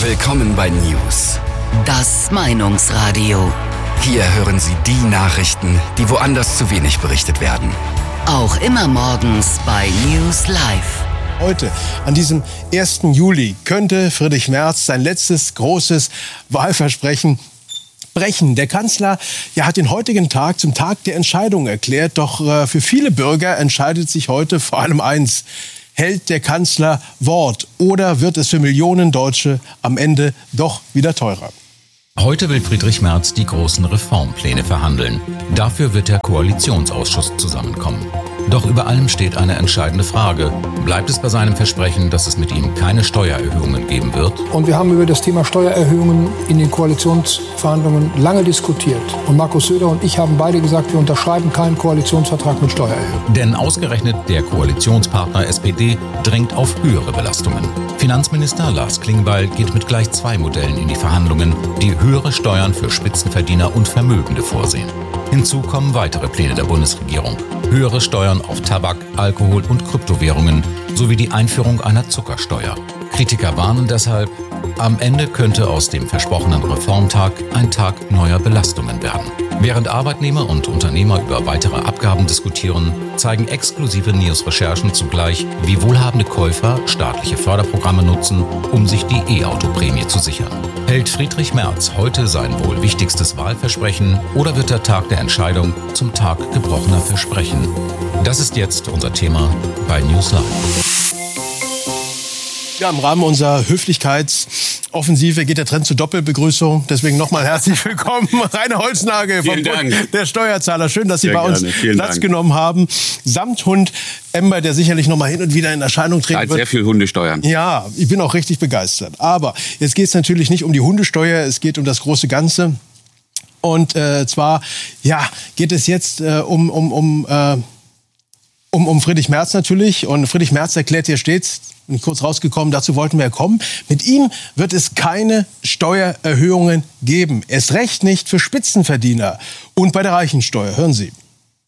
Willkommen bei News. Das Meinungsradio. Hier hören Sie die Nachrichten, die woanders zu wenig berichtet werden. Auch immer morgens bei News Live. Heute, an diesem 1. Juli, könnte Friedrich Merz sein letztes großes Wahlversprechen brechen. Der Kanzler hat den heutigen Tag zum Tag der Entscheidung erklärt. Doch für viele Bürger entscheidet sich heute vor allem eins: Hält der Kanzler Wort oder wird es für Millionen Deutsche am Ende doch wieder teurer? Heute will Friedrich Merz die großen Reformpläne verhandeln. Dafür wird der Koalitionsausschuss zusammenkommen. Doch über allem steht eine entscheidende Frage. Bleibt es bei seinem Versprechen, dass es mit ihm keine Steuererhöhungen geben wird? Und wir haben über das Thema Steuererhöhungen in den Koalitionsverhandlungen lange diskutiert. Und Markus Söder und ich haben beide gesagt, wir unterschreiben keinen Koalitionsvertrag mit Steuererhöhungen. Denn ausgerechnet der Koalitionspartner SPD drängt auf höhere Belastungen. Finanzminister Lars Klingbeil geht mit gleich 2 Modellen in die Verhandlungen, die höhere Steuern für Spitzenverdiener und Vermögende vorsehen. Hinzu kommen weitere Pläne der Bundesregierung. Höhere Steuern auf Tabak, Alkohol und Kryptowährungen sowie die Einführung einer Zuckersteuer. Kritiker warnen deshalb, am Ende könnte aus dem versprochenen Reformtag ein Tag neuer Belastungen werden. Während Arbeitnehmer und Unternehmer über weitere Abgaben diskutieren, zeigen exklusive News-Recherchen zugleich, wie wohlhabende Käufer staatliche Förderprogramme nutzen, um sich die E-Auto-Prämie zu sichern. Hält Friedrich Merz heute sein wohl wichtigstes Wahlversprechen oder wird der Tag der Entscheidung zum Tag gebrochener Versprechen? Das ist jetzt unser Thema bei News Live. Ja, im Rahmen unserer Höflichkeitsoffensive geht der Trend zur Doppelbegrüßung. Deswegen nochmal herzlich willkommen, Rainer Holznagel vom Bund der Steuerzahler. Schön, dass Sie bei uns Platz genommen haben. Samt Hund Ember, der sicherlich nochmal hin und wieder in Erscheinung treten wird. Sehr viel Hundesteuern. Ja, ich bin auch richtig begeistert. Aber jetzt geht es natürlich nicht um die Hundesteuer, es geht um das große Ganze. Und zwar geht es jetzt um Friedrich Merz natürlich. Und Friedrich Merz erklärt hier stets, bin kurz rausgekommen, dazu wollten wir kommen, mit ihm wird es keine Steuererhöhungen geben. Erst recht nicht für Spitzenverdiener und bei der Reichensteuer. Hören Sie.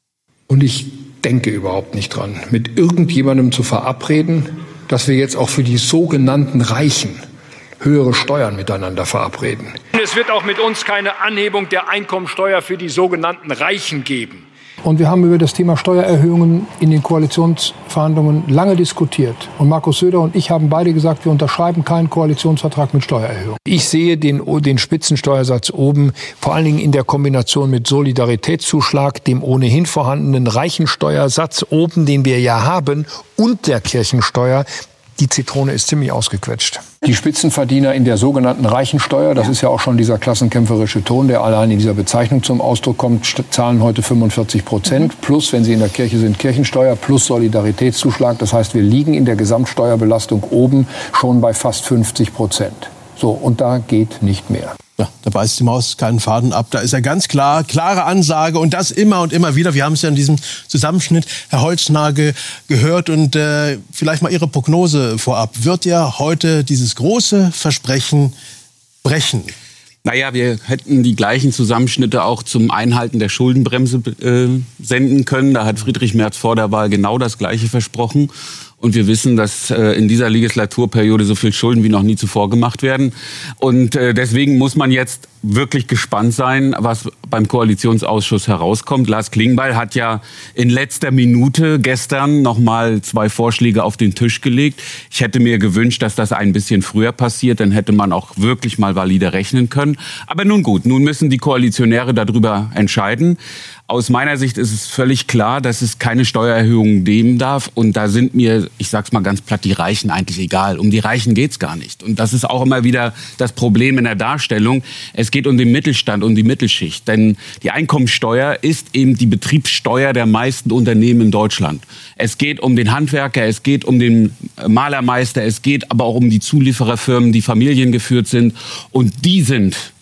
Und ich denke überhaupt nicht dran, mit irgendjemandem zu verabreden, dass wir jetzt auch für die sogenannten Reichen höhere Steuern miteinander verabreden. Es wird auch mit uns keine Anhebung der Einkommensteuer für die sogenannten Reichen geben. Und wir haben über das Thema Steuererhöhungen in den Koalitionsverhandlungen lange diskutiert. Und Markus Söder und ich haben beide gesagt, wir unterschreiben keinen Koalitionsvertrag mit Steuererhöhungen. Ich sehe den Spitzensteuersatz oben, vor allen Dingen in der Kombination mit Solidaritätszuschlag, dem ohnehin vorhandenen Reichensteuersatz oben, den wir ja haben, und der Kirchensteuer. Die Zitrone ist ziemlich ausgequetscht. Die Spitzenverdiener in der sogenannten Reichensteuer, das ist ja auch schon dieser klassenkämpferische Ton, der allein in dieser Bezeichnung zum Ausdruck kommt, zahlen heute 45%. Plus, wenn sie in der Kirche sind, Kirchensteuer plus Solidaritätszuschlag. Das heißt, wir liegen in der Gesamtsteuerbelastung oben schon bei fast 50%. So, und da geht nicht mehr. Ja, da beißt die Maus keinen Faden ab. Da ist ja ganz klare Ansage und das immer und immer wieder. Wir haben es ja in diesem Zusammenschnitt, Herr Holznagel, gehört und vielleicht mal Ihre Prognose vorab. Wird er heute dieses große Versprechen brechen? Naja, wir hätten die gleichen Zusammenschnitte auch zum Einhalten der Schuldenbremse senden können. Da hat Friedrich Merz vor der Wahl genau das Gleiche versprochen. Und wir wissen, dass in dieser Legislaturperiode so viel Schulden wie noch nie zuvor gemacht werden. Und deswegen muss man jetzt wirklich gespannt sein, was beim Koalitionsausschuss herauskommt. Lars Klingbeil hat ja in letzter Minute gestern noch mal 2 Vorschläge auf den Tisch gelegt. Ich hätte mir gewünscht, dass das ein bisschen früher passiert. Dann hätte man auch wirklich mal valide rechnen können. Aber nun gut, nun müssen die Koalitionäre darüber entscheiden. Aus meiner Sicht ist es völlig klar, dass es keine Steuererhöhungen geben darf. Und da sind mir, ich sag's mal ganz platt, die Reichen eigentlich egal. Um die Reichen geht's gar nicht. Und das ist auch immer wieder das Problem in der Darstellung. Es geht um den Mittelstand, um die Mittelschicht. Denn die Einkommensteuer ist eben die Betriebssteuer der meisten Unternehmen in Deutschland. Es geht um den Handwerker, es geht um den Malermeister, es geht aber auch um die Zuliefererfirmen, die familiengeführt sind. Und die sind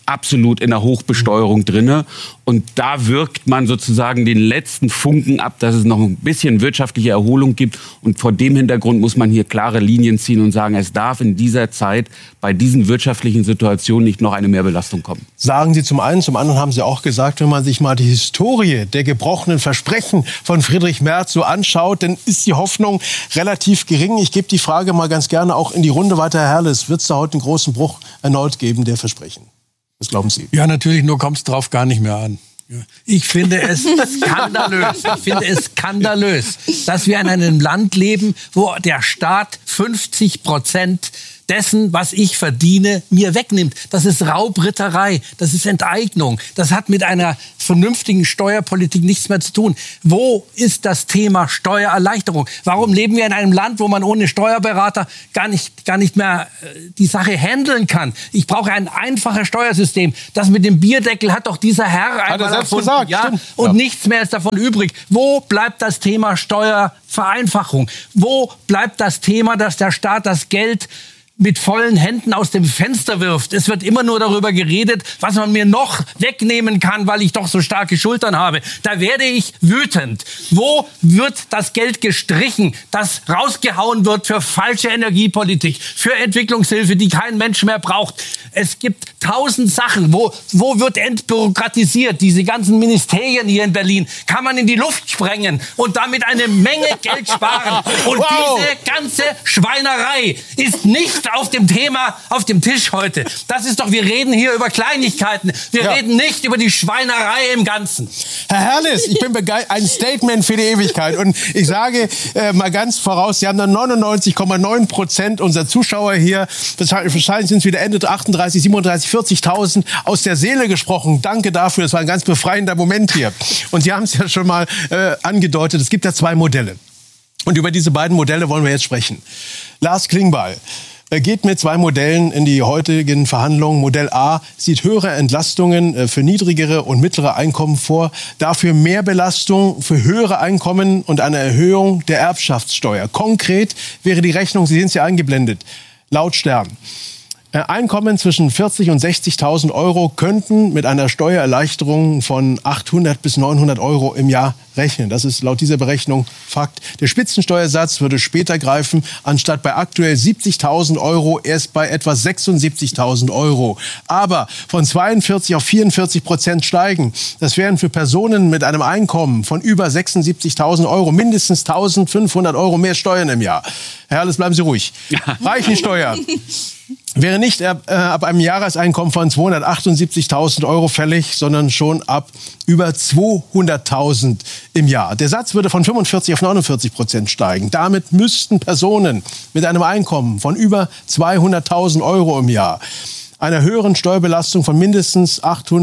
absolut in der Hochbesteuerung drinne. Und da wirkt man sozusagen den letzten Funken ab, dass es noch ein bisschen wirtschaftliche Erholung gibt. Und vor dem Hintergrund muss man hier klare Linien ziehen und sagen, es darf in dieser Zeit bei diesen wirtschaftlichen Situationen nicht noch eine Mehrbelastung kommen. Sagen Sie zum einen, zum anderen haben Sie auch gesagt, wenn man sich mal die Historie der gebrochenen Versprechen von Friedrich Merz so anschaut, dann ist die Hoffnung relativ gering. Ich gebe die Frage mal ganz gerne auch in die Runde weiter. Herr Herles, wird es da heute einen großen Bruch erneut geben der Versprechen? Was glauben Sie? Ja, natürlich, nur kommt es drauf gar nicht mehr an. Ich finde es skandalös, dass wir in einem Land leben, wo der Staat 50% dessen, was ich verdiene, mir wegnimmt. Das ist Raubritterei, das ist Enteignung. Das hat mit einer vernünftigen Steuerpolitik nichts mehr zu tun. Wo ist das Thema Steuererleichterung? Warum leben wir in einem Land, wo man ohne Steuerberater gar nicht mehr die Sache handeln kann? Ich brauche ein einfaches Steuersystem. Das mit dem Bierdeckel hat doch dieser Herr einmal erfunden. Ja, und nichts mehr ist davon übrig. Wo bleibt das Thema Steuervereinfachung? Wo bleibt das Thema, dass der Staat das Geld mit vollen Händen aus dem Fenster wirft? Es wird immer nur darüber geredet, was man mir noch wegnehmen kann, weil ich doch so starke Schultern habe. Da werde ich wütend. Wo wird das Geld gestrichen, das rausgehauen wird für falsche Energiepolitik, für Entwicklungshilfe, die kein Mensch mehr braucht? Es gibt 1000 Sachen. Wo wird entbürokratisiert? Diese ganzen Ministerien hier in Berlin kann man in die Luft sprengen und damit eine Menge Geld sparen. Und diese ganze Schweinerei ist nicht auf dem Tisch heute. Das ist doch, wir reden hier über Kleinigkeiten. Wir reden nicht über die Schweinerei im Ganzen. Herr Herles, ich bin begeistert. Ein Statement für die Ewigkeit. Und ich sage mal ganz voraus, Sie haben dann 99,9% unserer Zuschauer hier, wahrscheinlich sind es wieder Ende 38, 37, 40.000 aus der Seele gesprochen. Danke dafür, das war ein ganz befreiender Moment hier. Und Sie haben es ja schon mal angedeutet, es gibt ja 2 Modelle. Und über diese beiden Modelle wollen wir jetzt sprechen. Lars Klingbeil geht mit 2 Modellen in die heutigen Verhandlungen. Modell A sieht höhere Entlastungen für niedrigere und mittlere Einkommen vor, dafür mehr Belastung für höhere Einkommen und eine Erhöhung der Erbschaftssteuer. Konkret wäre die Rechnung, Sie sehen es ja eingeblendet, laut Stern. Einkommen zwischen 40.000 und 60.000 Euro könnten mit einer Steuererleichterung von 800 bis 900 Euro im Jahr rechnen. Das ist laut dieser Berechnung Fakt. Der Spitzensteuersatz würde später greifen, anstatt bei aktuell 70.000 Euro erst bei etwa 76.000 Euro. Aber von 42 auf 44% steigen. Das wären für Personen mit einem Einkommen von über 76.000 Euro mindestens 1.500 Euro mehr Steuern im Jahr. Herr Herles, bleiben Sie ruhig. Reichensteuer wäre nicht ab einem Jahreseinkommen von 278.000 Euro fällig, sondern schon ab über 200.000 im Jahr. Der Satz würde von 45 auf 49% steigen. Damit müssten Personen mit einem Einkommen von über 200.000 Euro im Jahr einer höheren Steuerbelastung von mindestens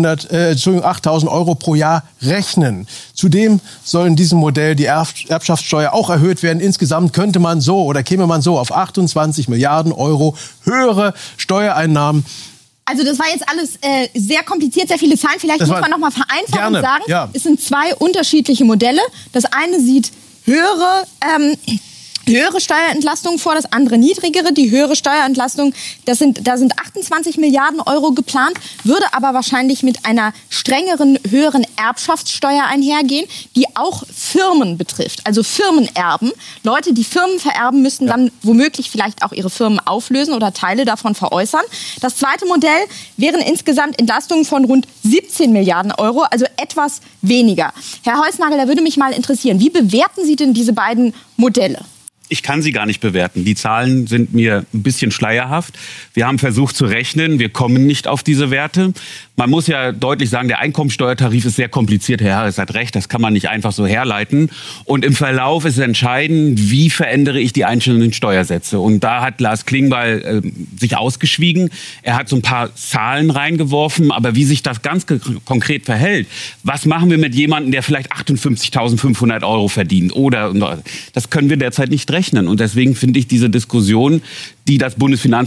8.000 Euro pro Jahr rechnen. Zudem soll in diesem Modell die Erbschaftssteuer auch erhöht werden. Insgesamt käme man so auf 28 Milliarden Euro höhere Steuereinnahmen. Also das war jetzt alles sehr kompliziert, sehr viele Zahlen. Vielleicht muss man noch mal vereinfachen und sagen, es sind 2 unterschiedliche Modelle. Das eine sieht höhere Steuerentlastungen vor, das andere niedrigere. Die höhere Steuerentlastung, da sind 28 Milliarden Euro geplant, würde aber wahrscheinlich mit einer strengeren, höheren Erbschaftssteuer einhergehen, die auch Firmen betrifft. Also Firmenerben. Leute, die Firmen vererben, müssten dann womöglich vielleicht auch ihre Firmen auflösen oder Teile davon veräußern. Das zweite Modell wären insgesamt Entlastungen von rund 17 Milliarden Euro, also etwas weniger. Herr Heusnagel, da würde mich mal interessieren, wie bewerten Sie denn diese beiden Modelle? Ich kann sie gar nicht bewerten. Die Zahlen sind mir ein bisschen schleierhaft. Wir haben versucht zu rechnen. Wir kommen nicht auf diese Werte. Man muss ja deutlich sagen, der Einkommensteuertarif ist sehr kompliziert. Herr Harris hat recht, das kann man nicht einfach so herleiten. Und im Verlauf ist entscheidend, wie verändere ich die einzelnen Steuersätze. Und da hat Lars Klingbeil sich ausgeschwiegen. Er hat so ein paar Zahlen reingeworfen. Aber wie sich das ganz konkret verhält, was machen wir mit jemandem, der vielleicht 58.500 Euro verdient? Oder das können wir derzeit nicht rechnen. Und deswegen finde ich diese Diskussion, die der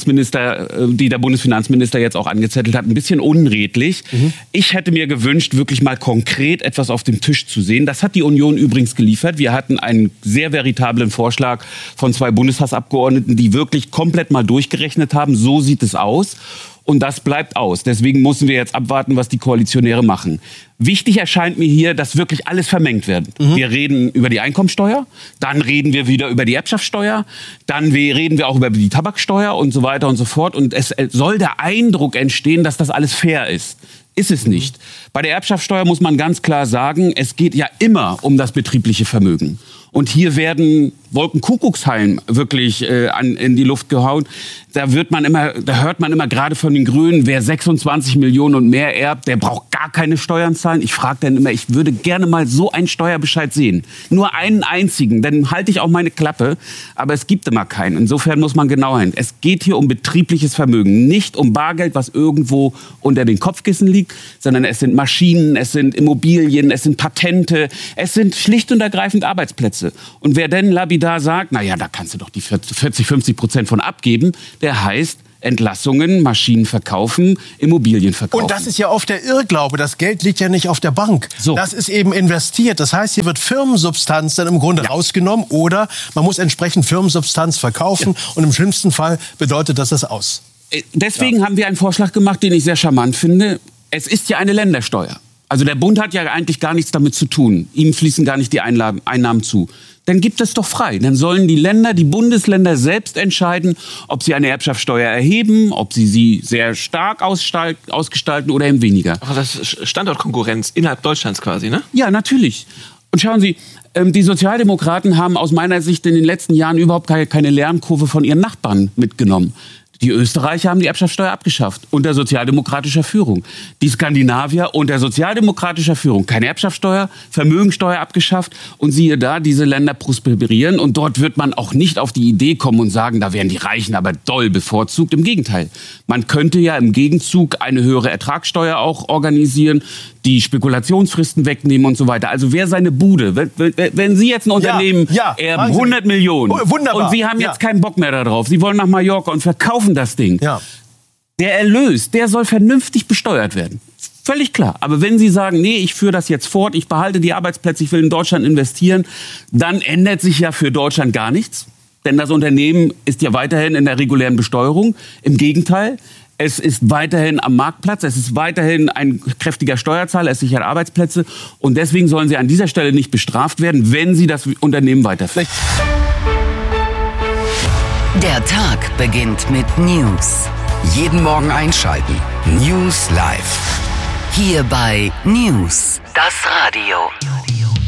Bundesfinanzminister jetzt auch angezettelt hat, ein bisschen unredlich. Ich hätte mir gewünscht, wirklich mal konkret etwas auf dem Tisch zu sehen. Das hat die Union übrigens geliefert. Wir hatten einen sehr veritablen Vorschlag von 2 Bundestagsabgeordneten, die wirklich komplett mal durchgerechnet haben. So sieht es aus. Und das bleibt aus. Deswegen müssen wir jetzt abwarten, was die Koalitionäre machen. Wichtig erscheint mir hier, dass wirklich alles vermengt wird. Wir reden über die Einkommensteuer, dann reden wir wieder über die Erbschaftssteuer, dann reden wir auch über die Tabaksteuer und so weiter und so fort. Und es soll der Eindruck entstehen, dass das alles fair ist. Ist es nicht. Bei der Erbschaftssteuer muss man ganz klar sagen, es geht ja immer um das betriebliche Vermögen. Und hier werden Wolkenkuckucksheim wirklich in die Luft gehauen. Da hört man immer gerade von den Grünen, wer 26 Millionen und mehr erbt, der braucht gar keine Steuern zahlen. Ich frage dann immer, ich würde gerne mal so einen Steuerbescheid sehen. Nur einen einzigen, dann halte ich auch meine Klappe. Aber es gibt immer keinen. Insofern muss man genau hin. Es geht hier um betriebliches Vermögen, nicht um Bargeld, was irgendwo unter den Kopfkissen liegt, sondern es sind Maschinen, es sind Immobilien, es sind Patente, es sind schlicht und ergreifend Arbeitsplätze. Und wer denn lapidar sagt, naja, da kannst du doch die 40-50% von abgeben, der heißt Entlassungen, Maschinen verkaufen, Immobilien verkaufen. Und das ist ja oft der Irrglaube. Das Geld liegt ja nicht auf der Bank. So. Das ist eben investiert. Das heißt, hier wird Firmensubstanz dann im Grunde rausgenommen oder man muss entsprechend Firmensubstanz verkaufen und im schlimmsten Fall bedeutet das aus. Deswegen haben wir einen Vorschlag gemacht, den ich sehr charmant finde. Es ist ja eine Ländersteuer. Also der Bund hat ja eigentlich gar nichts damit zu tun. Ihm fließen gar nicht die Einnahmen zu. Dann gibt es doch frei. Dann sollen die Bundesländer selbst entscheiden, ob sie eine Erbschaftssteuer erheben, ob sie sehr stark ausgestalten oder eben weniger. Aber das ist Standortkonkurrenz innerhalb Deutschlands quasi, ne? Ja, natürlich. Und schauen Sie, die Sozialdemokraten haben aus meiner Sicht in den letzten Jahren überhaupt keine Lernkurve von ihren Nachbarn mitgenommen. Die Österreicher haben die Erbschaftssteuer abgeschafft, unter sozialdemokratischer Führung. Die Skandinavier unter sozialdemokratischer Führung. Keine Erbschaftssteuer, Vermögensteuer abgeschafft. Und siehe da, diese Länder prosperieren. Und dort wird man auch nicht auf die Idee kommen und sagen, da werden die Reichen aber doll bevorzugt. Im Gegenteil. Man könnte ja im Gegenzug eine höhere Ertragssteuer auch organisieren, die Spekulationsfristen wegnehmen und so weiter. Also wer seine Bude, wenn Sie jetzt ein Unternehmen erben, 100 Millionen, und Sie haben jetzt keinen Bock mehr darauf, Sie wollen nach Mallorca und verkaufen das Ding. Ja. Der Erlös, der soll vernünftig besteuert werden. Völlig klar. Aber wenn Sie sagen, nee, ich führe das jetzt fort, ich behalte die Arbeitsplätze, ich will in Deutschland investieren, dann ändert sich ja für Deutschland gar nichts. Denn das Unternehmen ist ja weiterhin in der regulären Besteuerung. Im Gegenteil, es ist weiterhin am Marktplatz, es ist weiterhin ein kräftiger Steuerzahler, es sichert Arbeitsplätze. Und deswegen sollen Sie an dieser Stelle nicht bestraft werden, wenn Sie das Unternehmen weiterführen. Der Tag beginnt mit News. Jeden Morgen einschalten. News Live. Hier bei News, das Radio.